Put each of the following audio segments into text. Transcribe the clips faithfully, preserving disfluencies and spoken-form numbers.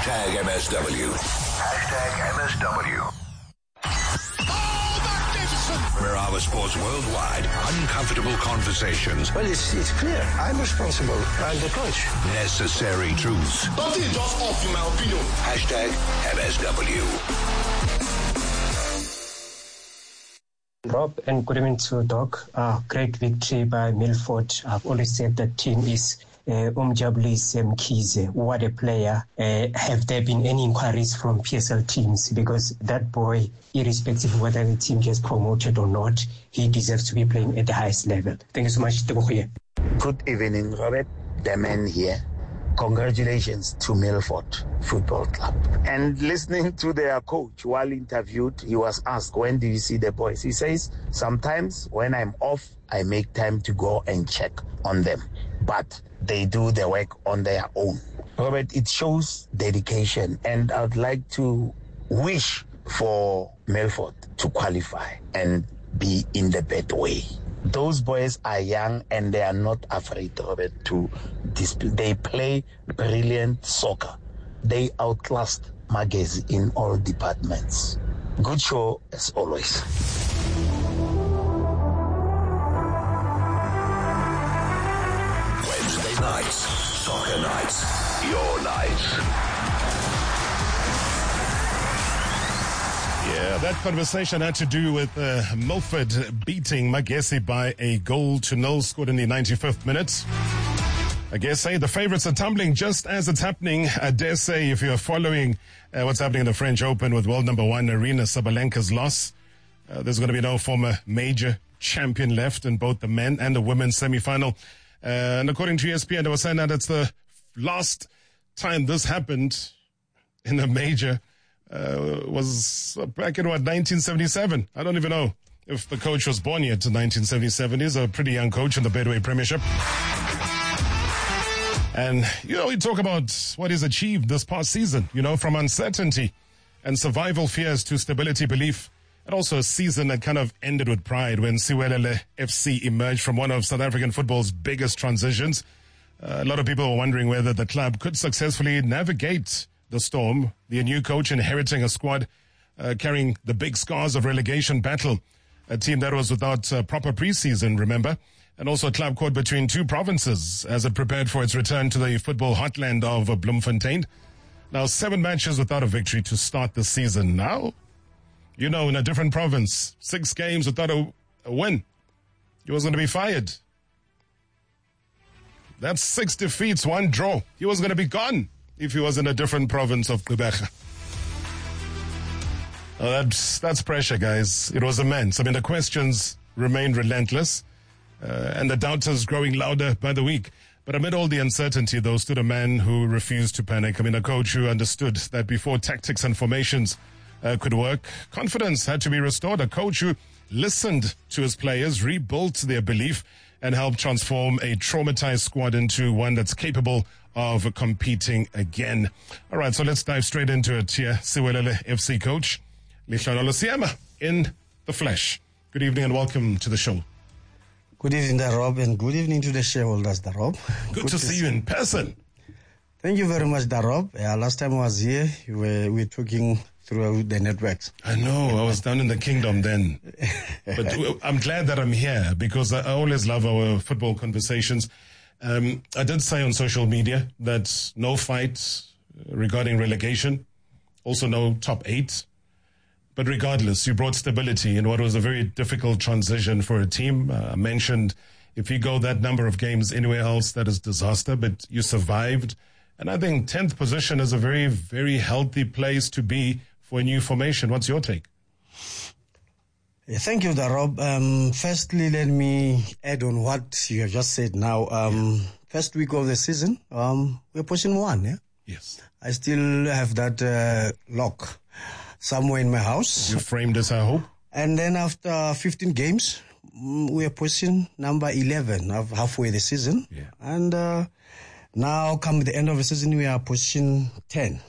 Hashtag M S W. Hashtag M S W. Where our sports worldwide, uncomfortable conversations. Well, it's, it's clear. I'm responsible. I'm the coach. Necessary truths. Don't think just off, in my opinion. Hashtag M S W. Rob, and good evening to Doc. Uh, great victory by Milford. I've always said that team is uh, Umjabulis Mkhize. What a player. Uh, have there been any inquiries from P S L teams? Because that boy, irrespective of whether the team gets promoted or not, he deserves to be playing at the highest level. Thank you so much. Good evening, Robert. The man here. Congratulations to Milford Football Club. And listening to their coach while interviewed, he was asked, when do you see the boys? He says, sometimes when I'm off, I make time to go and check on them. But they do the work on their own. Robert, it shows dedication. And I'd like to wish for Milford to qualify and be in the better way. Those boys are young and they are not afraid, Robert, to display. They play brilliant soccer. They outclassed Magezi in all departments. Good show as always. Wednesday nights, soccer nights, your nights. Yeah, that conversation had to do with uh, Milford beating Magesi by a goal to nil, scored in the ninety-fifth minute. I guess say the favourites are tumbling just as it's happening. I dare say if you're following uh, what's happening in the French Open with world number one Arina Sabalenka's loss, uh, there's going to be no former major champion left in both the men and the women's semi-final. Uh, and according to E S P N, they were saying that it's the last time this happened in a major. Uh, was back in, what, nineteen seventy-seven. I don't even know if the coach was born yet in nineteen seventy-seven. He's a pretty young coach in the Betway Premiership. And, you know, you talk about what he's achieved this past season, you know, from uncertainty and survival fears to stability belief. And also a season that kind of ended with pride when Siwelele F C emerged from one of South African football's biggest transitions. Uh, a lot of people were wondering whether the club could successfully navigate the storm, the new coach inheriting a squad uh, carrying the big scars of relegation battle, a team that was without uh, proper preseason, remember, and also a club caught between two provinces as it prepared for its return to the football heartland of uh, Bloemfontein. Now, seven matches without a victory to start the season. Now, you know, in a different province, six games without a, a win. He was going to be fired. That's six defeats, one draw. He was going to be gone if he was in a different province of Quebec. Oh, that's, that's pressure, guys. It was immense. I mean, the questions remained relentless, uh, and the doubters growing louder by the week. But amid all the uncertainty, though, stood a man who refused to panic. I mean, a coach who understood that before tactics and formations uh, could work, confidence had to be restored. A coach who listened to his players, rebuilt their belief, and helped transform a traumatized squad into one that's capable of competing again. All right, so let's dive straight into it here. Siwelele F C coach, Lehlohonolo Seema, in the flesh. Good evening and welcome to the show. Good evening, Rob, and good evening to the shareholders, Rob. Good, good to, to see you in person. Thank you very much, Rob. Uh, last time I was here, we were, we were talking through the networks. I know, I was down in the kingdom then. But I'm glad that I'm here because I always love our football conversations. Um, I did say on social media that no fight regarding relegation, also no top eight. But regardless, you brought stability in what was a very difficult transition for a team. Uh, I mentioned if you go that number of games anywhere else, that is disaster, but you survived. And I think tenth position is a very, very healthy place to be for a new formation. What's your take? Thank you, Rob. Um, firstly, let me add on what you have just said now. Um, first week of the season, um, we're pushing one, yeah? Yes. I still have that uh, lock somewhere in my house. You framed as I hope. And then after fifteen games, we're pushing number eleven, halfway the season. Yeah. And uh, now, come the end of the season, we are pushing ten.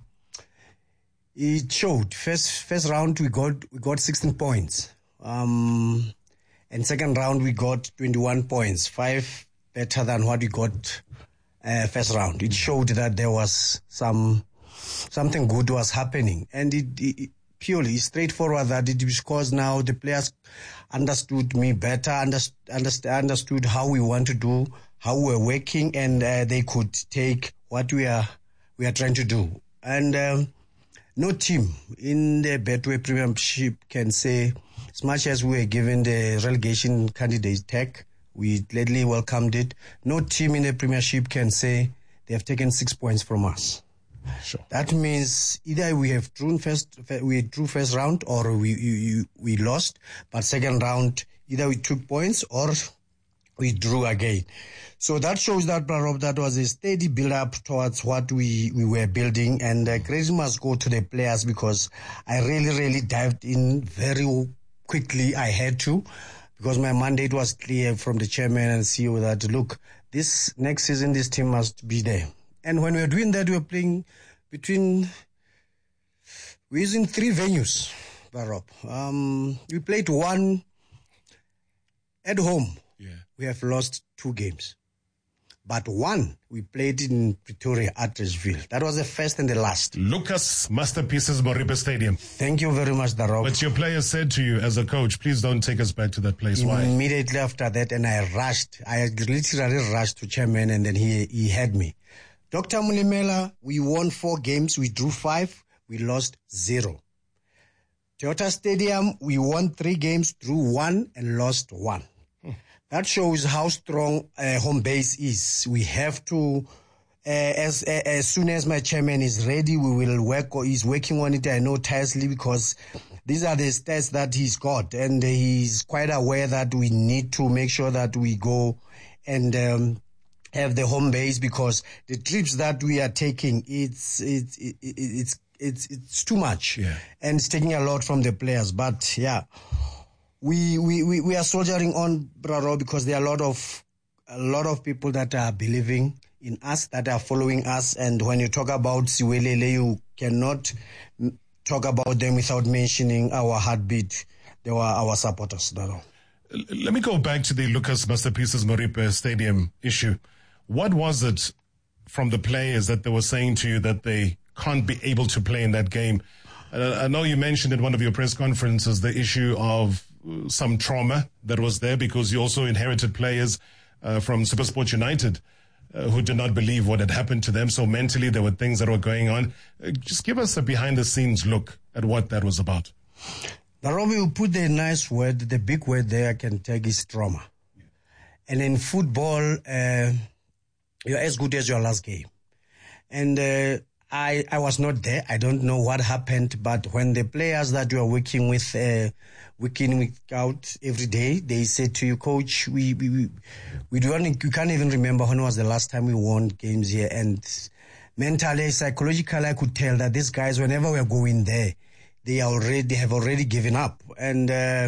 It showed. First first round we got we got sixteen points. Um, and second round we got twenty-one points, five better than what we got uh, first round. It showed that there was some something good was happening. And it, it purely straightforward that it was because now the players understood me better, underst- underst- understood how we want to do, how we're working, and uh, they could take what we are we are trying to do. And um, no team in the Betway Premiership can say, as much as we were given the relegation candidate tag, we gladly welcomed it. No team in the Premiership can say they have taken six points from us. Sure. That means either we have drawn first, we drew first round, or we we, we lost. But second round, either we took points or we drew again. So that shows that, Rob, that was a steady build-up towards what we, we were building. And uh, credit must go to the players, because I really, really dived in very quickly. I had to, because my mandate was clear from the chairman and C E O that, look, this next season, this team must be there. And when we were doing that, we were playing between, we're using three venues, Rob. Um, we played one at home. Yeah. We have lost two games. But one, we played in Pretoria at Atteridgeville. That was the first and the last. Lucas Masterpieces Moripe Stadium. Thank you very much, Darrow. But your players said to you as a coach, please don't take us back to that place. Why? Immediately after that, and I rushed. I literally rushed to chairman, and then he, he had me. Doctor Mulimela, we won four games. We drew five. We lost zero. Toyota Stadium, we won three games, drew one, and lost one. That shows how strong uh, home base is. We have to, uh, as uh, as soon as my chairman is ready, we will work, or he's working on it, I know, tirelessly, because these are the stats that he's got. And he's quite aware that we need to make sure that we go and um, have the home base, because the trips that we are taking, it's, it's, it, it, it's, it's, it's too much. Yeah. And it's taking a lot from the players. But yeah. We, we, we, we are soldiering on, Braro, because there are a lot of, a lot of people that are believing in us, that are following us. And when you talk about Siwelele, you cannot talk about them without mentioning our heartbeat. They were our supporters, Braro. Let me go back to the Lucas Masterpieces Moripe Stadium issue. What was it from the players that they were saying to you that they can't be able to play in that game? Uh, I know you mentioned at one of your press conferences the issue of some trauma that was there, because you also inherited players uh, from SuperSport United uh, who did not believe what had happened to them. So mentally there were things that were going on. Uh, just give us a behind-the-scenes look at what that was about. Narobi, you put the nice word, the big word there I can take is trauma. Yeah. And in football, uh, you're as good as your last game. And uh, I, I was not there. I don't know what happened, but when the players that you are working with, uh, week in, week out, every day, they said to you, Coach, we, we, we, we don't, we can't even remember when was the last time we won games here. And mentally, psychologically, I could tell that these guys, whenever we're going there, they are already, they have already given up. And, uh,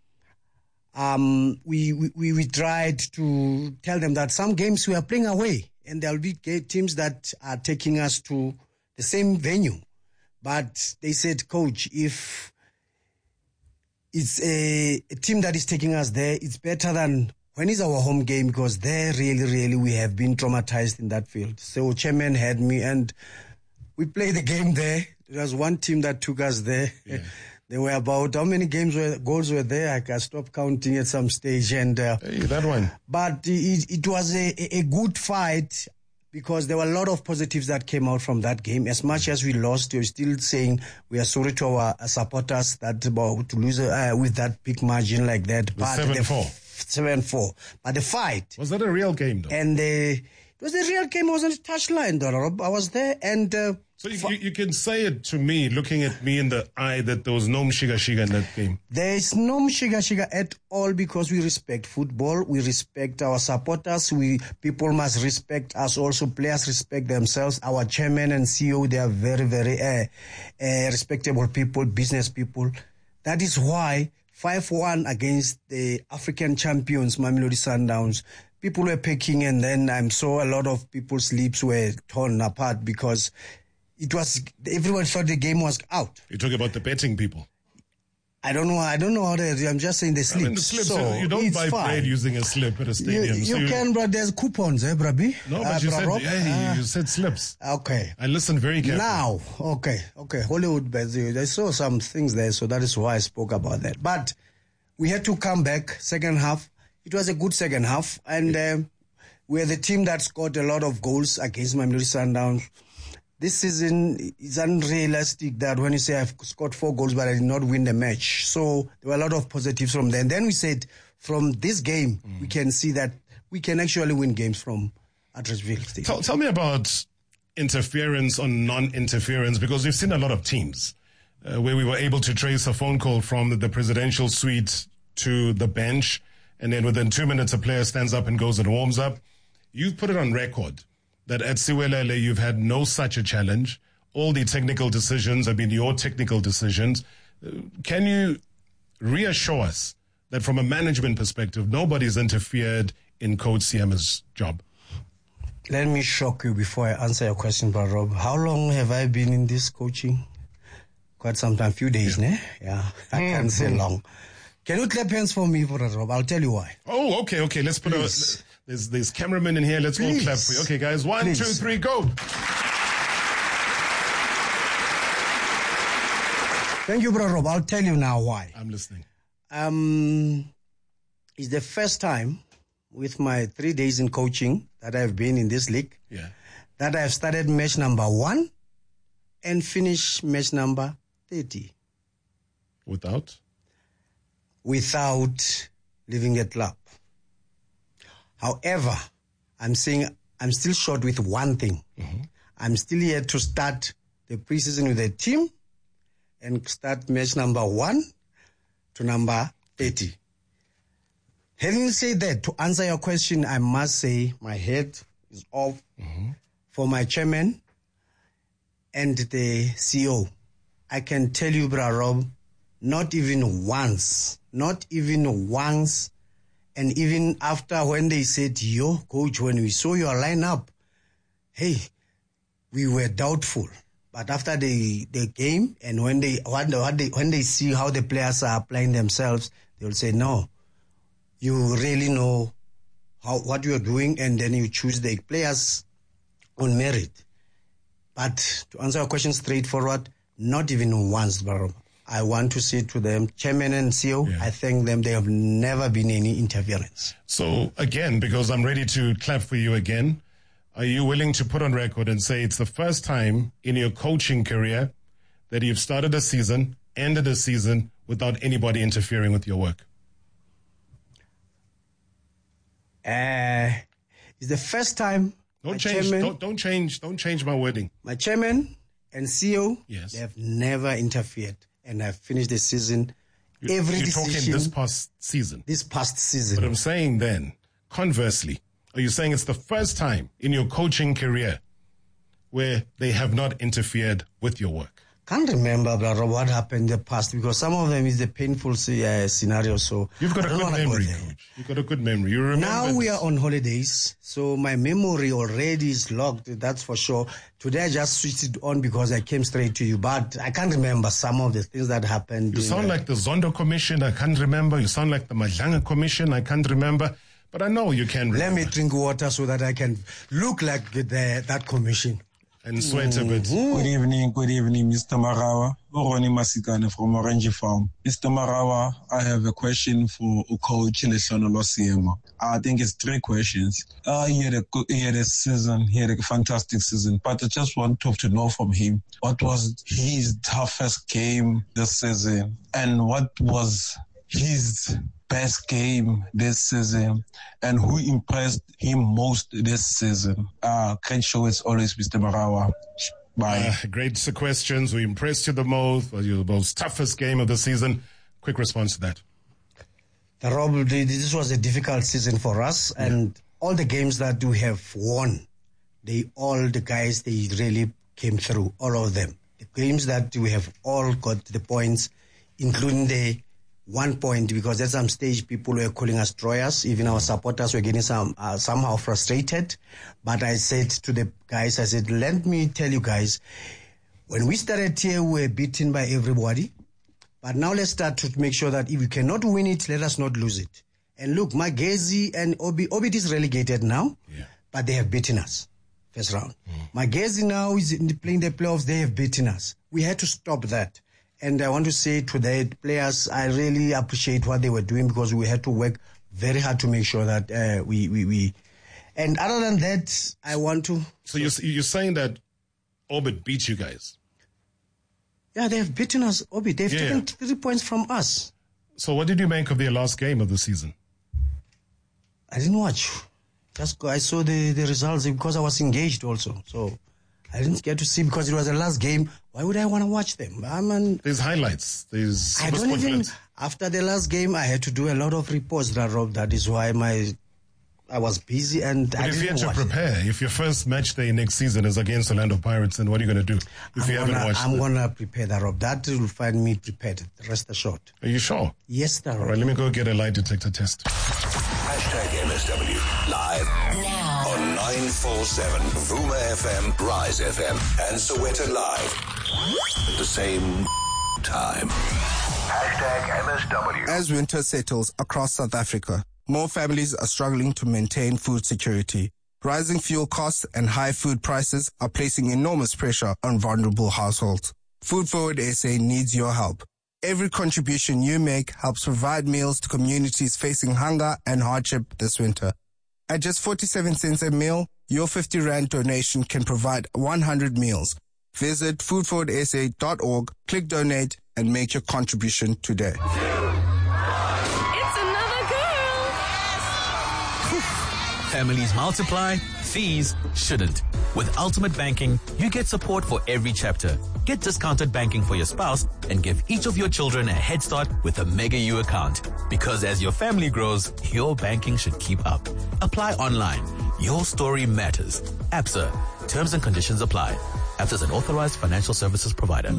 um, we, we, we tried to tell them that some games we are playing away, and there'll be teams that are taking us to the same venue. But they said, Coach, if it's a, a team that is taking us there, it's better than when it's our home game, because there really, really we have been traumatized in that field. So chairman had me, and we played the game there. There was one team that took us there. Yeah. There were about, how many games were, goals were there? I can stop counting at some stage. And uh, hey, that one. But it, it was a, a good fight, because there were a lot of positives that came out from that game. As much as we lost, you're still saying we are sorry to our supporters that about to lose uh, with that big margin like that. But seven four. seven four. But the fight. Was that a real game, though? And the, it was a real game. It was on the touchline, though. I was there, and... Uh, So you, you, you can say it to me, looking at me in the eye, that there was no mshiga shiga in that game. There is no mshiga shiga at all, because we respect football. We respect our supporters. We people must respect us also. Players respect themselves. Our chairman and C E O, they are very, very uh, uh, respectable people, business people. That is why five one against the African champions, Mamelodi Sundowns, people were picking, and then I'm sure a lot of people's lips were torn apart, because it was, everyone thought the game was out. You talk about the betting people. I don't know. I don't know how they. I'm just saying they slip. I mean, the slips, so you don't it's buy fine. bread using a slip at a You, stadium. you so can, but there's coupons, eh, Brabi? No, but uh, you, said, Rob? yeah, Uh, you said slips. Okay. I listened very carefully. Now, okay, okay. Hollywood, I saw some things there, so that is why I spoke about that. But we had to come back second half. It was a good second half, and uh, we're the team that scored a lot of goals against Mamelodi Sundowns. This season, it's unrealistic that when you say I've scored four goals but I did not win the match. So there were a lot of positives from there. And then we said from this game, mm. we can see that we can actually win games from Atteridgeville Stadium. Tell, tell me about interference or non-interference, because we've seen a lot of teams uh, where we were able to trace a phone call from the, the presidential suite to the bench, and then within two minutes a player stands up and goes and warms up. You've put it on record that at Siwelele you've had no such a challenge. All the technical decisions have been your technical decisions. Uh, can you reassure us that from a management perspective, nobody's interfered in Coach Siema's job? Let me shock you before I answer your question, Brother Rob. How long have I been in this coaching? Quite some time, few days, yeah. ne? Yeah, I mm-hmm. can't say long. Can you clap hands for me, Brother Rob? I'll tell you why. Oh, okay, okay. Let's put Please. a... There's, there's cameramen in here. Let's Please. all clap for you. Okay, guys. One, Please. two, three, go. Thank you, Brother Rob. I'll tell you now why. I'm listening. Um, it's the first time with my three days in coaching that I've been in this league yeah. that I've started match number one and finished match number thirty. Without? Without leaving a club. However, I'm saying I'm still short with one thing. Mm-hmm. I'm still here to start the preseason with a team and start match number one to number thirty. Having said that, to answer your question, I must say my head is off mm-hmm. for my chairman and the C E O. I can tell you, Bra Rob, not even once, not even once, and even after when they said, yo, coach, when we saw your lineup, hey, we were doubtful. But after the, the game, and when they, what, what they when they see how the players are applying themselves, they'll say, no, you really know how what you're doing, and then you choose the players on merit. But to answer your question straightforward, not even once, Baro. I want to say to them, chairman and C E O, yeah. I thank them. There have never been any interference. So again, because I'm ready to clap for you again, are you willing to put on record and say it's the first time in your coaching career that you've started a season, ended a season without anybody interfering with your work? Uh, it's the first time. Don't change. Chairman, don't, don't change. Don't change my wording. My chairman and C E O, yes. they have never interfered. And I've finished the season. You, Every you're decision. talking this past season. This past season. But I'm saying then, conversely, are you saying it's the first time in your coaching career where they have not interfered with your work? Can't remember, brother, what happened in the past, because some of them is the painful uh, scenario. So you've got a good memory, go coach. You've got a good memory. You remember. Now we are on holidays, so my memory already is locked. That's for sure. Today I just switched it on because I came straight to you, but I can't remember some of the things that happened. You sound like the Zondo Commission. I can't remember. You sound like the Madlanga Commission. I can't remember. But I know you can remember. Let me drink water so that I can look like the, that commission. And sweat a bit. Good evening, good evening, Mister Marawa. Oroni Masikane from Orange Farm. Mister Marawa, I have a question for Coach Leshono Siema. I think it's three questions. Uh, he had a good, he had a season, he had a fantastic season, but I just want to know from him, what was his toughest game this season, and what was his best game this season, and who impressed him most this season? Uh, great show as always, Mister Marawa. Bye. Uh, great questions. We impressed you the most. Was your most toughest game of the season? Quick response to that. Rob, this was a difficult season for us, yeah. and all the games that we have won, they all the guys they really came through. All of them. The games that we have all got the points, including the one point, because at some stage people were calling us Troyers. Even our supporters were getting some uh, somehow frustrated. But I said to the guys, I said, let me tell you guys, when we started here, we were beaten by everybody. But now let's start to make sure that if we cannot win it, let us not lose it. And look, Magezi and Obi, Obi is relegated now, yeah. but they have beaten us first round. Mm. Magezi now is in the, playing the playoffs. They have beaten us. We had to stop that. And I want to say to the players, I really appreciate what they were doing because we had to work very hard to make sure that uh, we, we, we. And other than that, I want to. So you're, you're saying that Orbit beat you guys? Yeah, they have beaten us, Obi. They've yeah. taken three points from us. So what did you make of their last game of the season? I didn't watch. Just I saw the, the results because I was engaged also. So I didn't get to see because it was the last game. Why would I want to watch them? I mean, there's highlights. There's I don't even. Clips. After the last game, I had to do a lot of reports that Rob. That is why my I was busy and but I if didn't you had to watch prepare, them. If your first match day next season is against Orlando Pirates, then what are you going to do if I'm you gonna, haven't watched I'm it? going to prepare that, Rob. That will find me prepared. Rest assured. Are you sure? Yes, that, Rob. All right, let me go get a lie detector test. Hashtag M S W live now on nine four seven Vuma F M, Rise F M, and Soweto Live at the same time. Hashtag M S W. As winter settles across South Africa, more families are struggling to maintain food security. Rising fuel costs and high food prices are placing enormous pressure on vulnerable households. Food Forward S A needs your help. Every contribution you make helps provide meals to communities facing hunger and hardship this winter. At just forty-seven cents a meal, your fifty rand donation can provide one hundred meals. Visit food forward s a dot org, click donate, and make your contribution today. Families multiply, fees shouldn't. With Ultimate Banking, you get support for every chapter. Get discounted banking for your spouse and give each of your children a head start with a Mega U account. Because as your family grows, your banking should keep up. Apply online. Your story matters. ABSA. Terms and conditions apply. ABSA is an authorized financial services provider.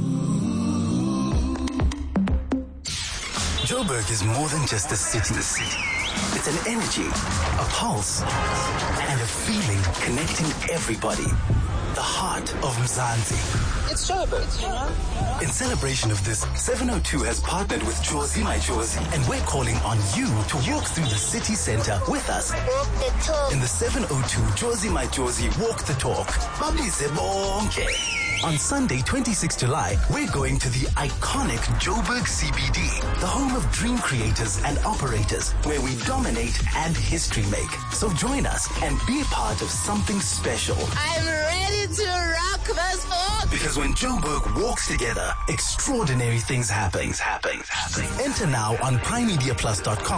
Joburg is more than just a city. It's an energy, a pulse, and a feeling connecting everybody. The heart of Mzansi. It's Joburg. In celebration of this, seven oh two has partnered with Jozi My Jozi, and we're calling on you to walk through the city center with us. Walk the talk. In the seven oh two Jozi My Jozi Walk the Talk. Bablize bonke. On Sunday, twenty-sixth of July, we're going to the iconic Joburg C B D, the home of dream creators and operators, where we dominate and history make. So join us and be a part of something special. I'm ready to rock this book. Because when Joburg walks together, extraordinary things happen. Happen. Happen. Enter now on prime media plus dot com.